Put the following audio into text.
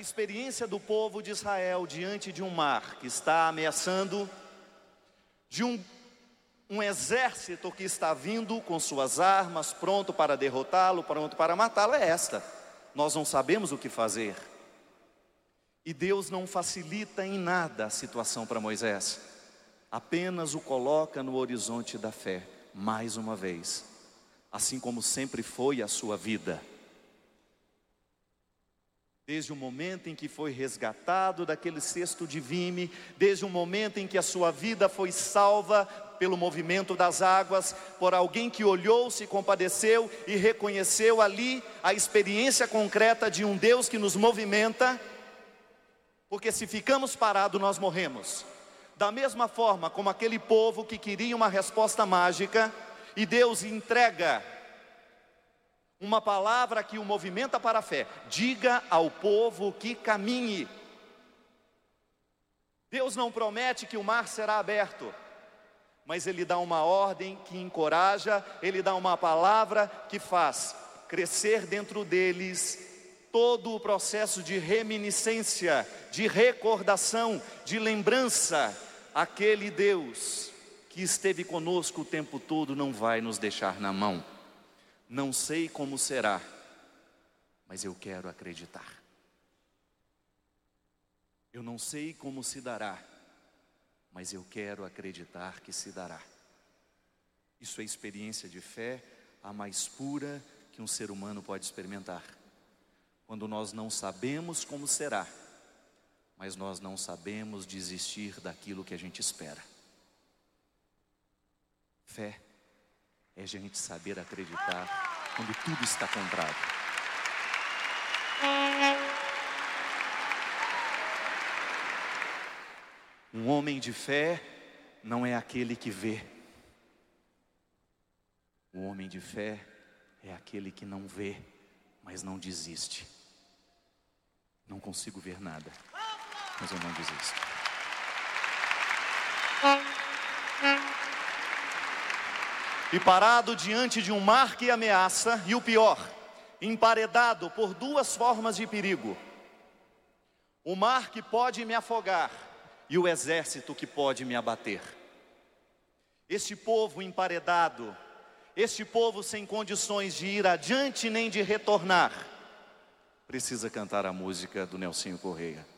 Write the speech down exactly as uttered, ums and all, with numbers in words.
A experiência do povo de Israel diante de um mar que está ameaçando, de um, um exército que está vindo com suas armas, pronto para derrotá-lo, pronto para matá-lo, é esta: nós não sabemos o que fazer. E Deus não facilita em nada a situação para Moisés, apenas o coloca no horizonte da fé, mais uma vez, assim como sempre foi a sua vida. Desde o momento em que foi resgatado daquele cesto de vime, desde o momento em que a sua vida foi salva pelo movimento das águas, por alguém que olhou, se compadeceu e reconheceu ali a experiência concreta de um Deus que nos movimenta, porque se ficamos parados nós morremos. Da mesma forma como aquele povo que queria uma resposta mágica, e Deus entrega uma palavra que o movimenta para a fé: diga ao povo que caminhe. Deus não promete que o mar será aberto, mas Ele dá uma ordem que encoraja, Ele dá uma palavra que faz crescer dentro deles todo o processo de reminiscência, de recordação, de lembrança. Aquele Deus que esteve conosco o tempo todo não vai nos deixar na mão. Não sei como será, mas eu quero acreditar. Eu não sei como se dará, mas eu quero acreditar que se dará. Isso é experiência de fé, a mais pura que um ser humano pode experimentar. Quando nós não sabemos como será, mas nós não sabemos desistir daquilo que a gente espera. Fé é a gente saber acreditar quando tudo está contrário. Um homem de fé não é aquele que vê. O homem de fé é aquele que não vê, mas não desiste. Não consigo ver nada, mas eu não desisto. E parado diante de um mar que ameaça, e o pior, emparedado por duas formas de perigo: o mar que pode me afogar e o exército que pode me abater. Este povo emparedado, este povo sem condições de ir adiante nem de retornar, precisa cantar a música do Nelsinho Correia.